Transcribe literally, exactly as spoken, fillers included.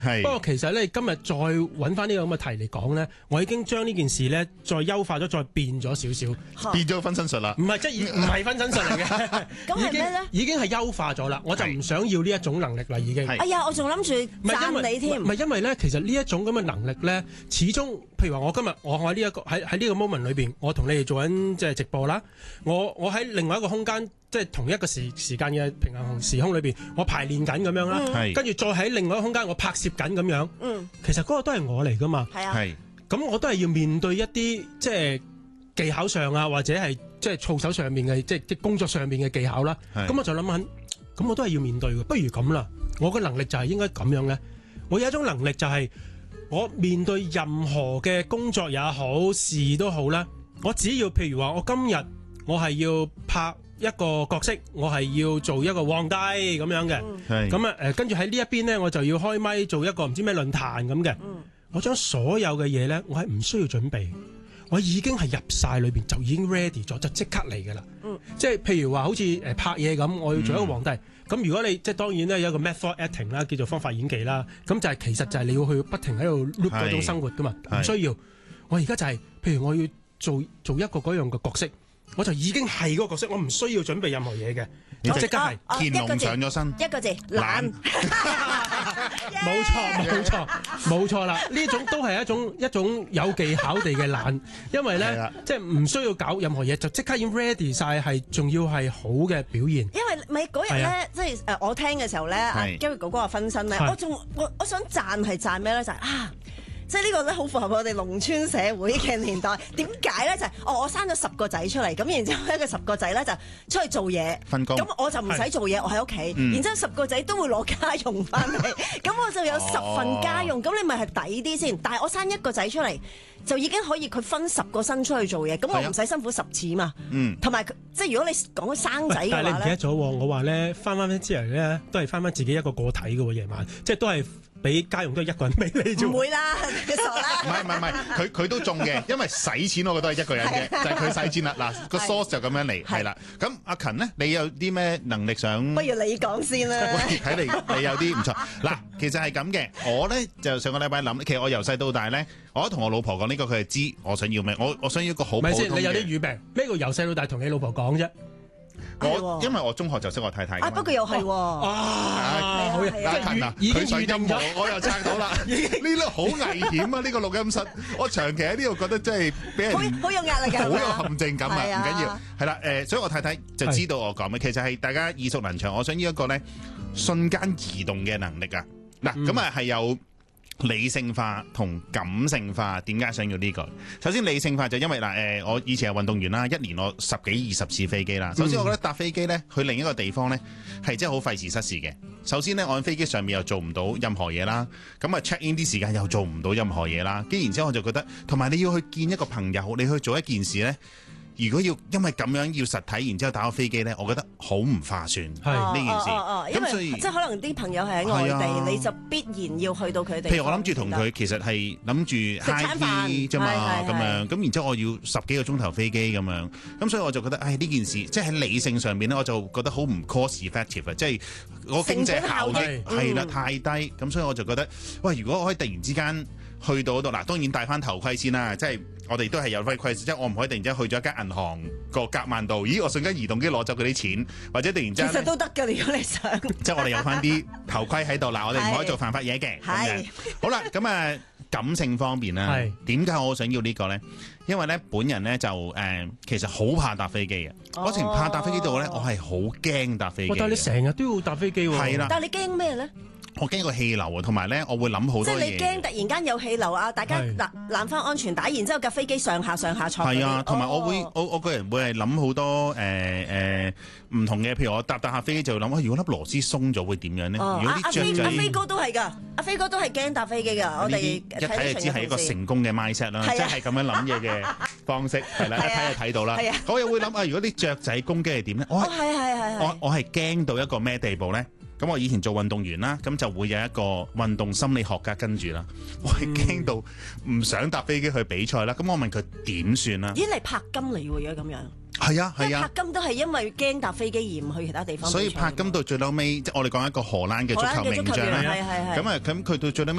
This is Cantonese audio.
係。 不過其實咧，今日再揾翻呢個咁嘅題嚟講咧，我已經將呢件事咧再優化咗，再變咗少少， 變咗分身術啦。 唔係即係唔係分身術嚟嘅， 咁係咩咧？ 已經係優化咗啦，我就唔想要呢一種能力啦，已經。 哎呀，我仲諗住讚你添。 唔係因為咧，其實呢一種咁嘅能力咧，始終譬如話我今日我喺呢一個喺喺呢個 moment 裏邊，我同你哋做緊即係直播啦，我我喺另外一個空間。即係同一個時時間嘅平衡時空裏邊，我排練緊咁樣啦， 嗯、 跟住再喺另外一個空間我拍攝緊咁樣。嗯，其實嗰個都係我嚟噶嘛。 係啊，係。 咁我都係要面對一啲即係技巧上啊，或者係即係操守上面嘅，即係即工作上面嘅技巧啦。咁我就諗緊，咁我都係要面對嘅。不如咁啦，我嘅能力就係應該咁樣咧。我有一種能力就係我面對任何嘅工作也好，事都好啦，我只要譬如話我今日我係要拍一個角色，我係要做一個皇帝咁樣嘅，咁啊誒，跟住喺呢一邊呢，我就要開咪做一個唔知咩論壇咁嘅。嗯、我將所有嘅嘢呢，我係唔需要準備，我已經係入晒裏邊，就已經 ready 咗，就即刻嚟噶啦。嗯、即係譬如話，好似誒拍嘢咁，我要做一個皇帝。咁、嗯、如果你即係當然咧有一個 method acting 啦，叫做方法演技啦，咁就係其實就係你要去不停喺度 loop 嗰種生活噶嘛，唔需要。我而家就係、是，譬如我要做做一個嗰樣嘅角色。我就已經係嗰個角色，我唔需要準備任何嘢嘅，就即刻係乾隆上咗身， 一個字懶， 冇錯冇錯冇錯啦！呢種都係一種一種有技巧地嘅懶，因為咧即係唔需要搞任何嘢，就即刻已經 ready 晒，係仲要係好嘅表現。 因為咪嗰日咧，即係誒我聽嘅時候咧，阿 Gary 哥哥話分身咧，我仲我我想讚係讚咩咧？就係啊！即係呢個咧好符合我哋農村社會嘅年代。點解咧？就係、是、哦，我生咗十個仔出嚟，咁然之後一個十個仔咧就出去做嘢， 分工。 咁我就唔使做嘢，我喺屋企。嗯、然之後十個仔都會攞家用翻嚟，咁我就有十份家用。咁、哦、你咪係抵啲先。但係我生一個仔出嚟，就已經可以佢分十個身出去做嘢，咁我唔使辛苦十次嘛。嗯。同埋即係如果你講生仔嘅話咧， 但係你唔記得咗，我話咧翻翻之後咧，都係翻翻自己一個個體嘅喎，夜晚即係都係。俾家用都係一個人俾你啫， 唔會啦，你傻啦！ 唔係唔係唔係，佢佢都中嘅，因為使錢我覺得係一個人嘅，就係佢使錢啦。嗱個 source 就咁樣嚟，係啦。咁阿勤咧，你有啲咩能力想？ 不如你講先啦。 睇嚟你有啲唔錯。嗱，其實係咁嘅，我咧就上個禮拜諗，其實我由細到大咧，我都同我老婆講呢個，佢係知我想要咩，我我想要一個好普通嘅。 咪先，你有啲語病，咩叫由細到大同你老婆講啫？ 我因為我中學就識我太太。 啊，不過又係喎。 啊，好嘢！ 阿勤啊，佢上音樂，我又撐到啦。呢度好危險啊！呢個錄音室，我長期喺呢度覺得真係俾人好有壓力㗎， 好有陷阱感啊！唔緊要，係啦，誒，所以我太太就知道我講咩。其實係大家耳熟能詳。我想要一個咧瞬間移動嘅能力啊！嗱，咁啊係有理性化同感性化，點解想要呢個？首先理性化就因為嗱，誒，我以前係運動員啦，一年我十幾二十次飛機啦。首先我覺得搭飛機咧去另一個地方咧係真係好費時失事嘅。首先咧我喺飛機上面又做唔到任何嘢啦，咁啊 check in 啲時間又做唔到任何嘢啦。跟然之後我就覺得，同埋你要去見一個朋友，你去做一件事咧。如果要因為咁樣要實體，然之後打個飛機咧，我覺得好唔划算。係呢件事， 咁所以即係可能啲朋友係喺外地，你就必然要去到佢哋。 譬如我諗住同佢其實係諗住 high tea 啫嘛，咁樣咁然之後我要十幾個鐘頭飛機咁樣，咁所以我就覺得，唉呢件事即係喺理性上面咧，我就覺得好唔 cost effective 啊，即係我經濟效益係啦太低，咁所以我就覺得，喂，如果我可以突然之間去到嗰度，嗱當然戴翻頭盔先啦，即係。我哋都係有規規，即係我唔可以突然之間去咗一間銀行個夾萬度，咦？我瞬間移動機攞走佢啲錢，或者突然之間其實都得㗎，如果你想。 即係我哋有翻啲頭盔喺度，嗱，我哋唔可以做犯法嘢嘅。係。好啦，咁啊感性方面啦，點解我想要呢個咧？因為咧本人咧就誒其實好怕搭飛機嘅，我成怕搭飛機度咧，我係好驚搭飛機。 但係你成日都要搭飛機喎。 係啦。 但係你驚咩咧？ 我驚個氣流啊，同埋咧，我會諗好多嘢。即係你驚突然間有氣流啊！大家攬攬翻安全帶，然之後架飛機上下上下錯。係啊，同埋我會，我我個人會係諗好多誒誒唔同嘅，譬如我搭搭下飛機就會諗，如果粒螺絲鬆咗會點樣咧？如果啲雀仔， 阿飛哥都係㗎，阿飛哥都係驚搭飛機㗎。我哋一睇就知係一個成功嘅 mindset 啦，即係咁樣諗嘢嘅方式係啦，一睇就睇到啦。我又會諗啊，如果啲雀仔攻擊係點咧？我係係係係我我係驚到一個咩地步咧？ 咁我以前做運動員啦，咁就會有一個運動心理學家跟住啦。我係驚到唔想搭飛機去比賽啦。咁我問佢點算啦？ 咦，你柏金嚟喎，如果咁樣。 係啊係啊， 柏金都係因為驚搭飛機而唔去其他地方。 所以柏金到最嬲尾，即係我哋講一個荷蘭嘅足球名將啦。 係係係。 咁啊，咁佢到最嬲尾。